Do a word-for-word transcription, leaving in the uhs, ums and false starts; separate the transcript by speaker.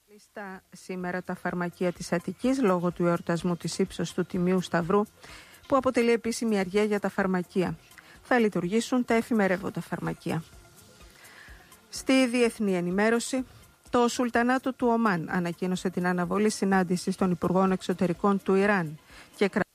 Speaker 1: Λίστα σήμερα τα φαρμακεία της Αττικής λόγω του εορτασμού της ύψος του Τιμίου Σταυρού, που αποτελεί επίσημη αργία για τα φαρμακεία. Θα λειτουργήσουν τα εφημερεύοντα φαρμακεία. Στη διεθνή ενημέρωση, το Σουλτανάτο του Ομάν ανακοίνωσε την αναβολή συνάντησης των Υπουργών Εξωτερικών του Ιράν και